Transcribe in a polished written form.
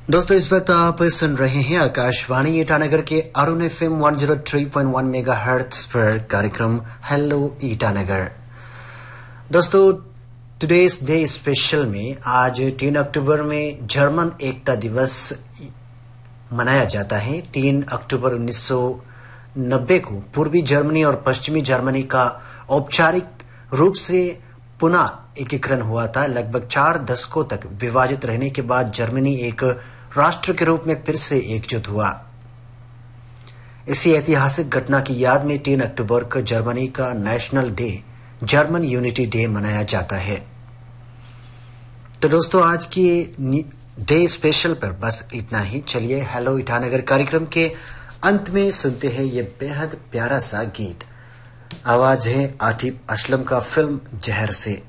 दोस्तों इस वक्त आप सुन रहे हैं आकाशवाणी ईटानगर के अरुण एफएम 103.1 मेगाहर्ट्ज पर कार्यक्रम हेलो ईटानगर। दोस्तों टुडेस डे स्पेशल में आज 3 अक्टूबर में जर्मन एकता दिवस मनाया जाता है। 3 अक्टूबर 1990 को पूर्वी जर्मनी और पश्चिमी जर्मनी का औपचारिक रूप से पुनः एकीकरण हुआ था। लगभग 4 दशकों तक विभाजित रहने के बाद जर्मनी एक राष्ट्र के रूप में फिर से एकजुट हुआ। इसी ऐतिहासिक घटना की याद में 3 अक्टूबर को जर्मनी का national day German unity day मनाया जाता है। तो दोस्तों आज की डे स्पेशल पर बस इतना ही। चलिए हेलो ईटानगर कार्यक्रम के अंत में सुनते हैं ये बेहद प्यारा सा गीत। आवाज है आतिफ असलम का फिल्म जहर से।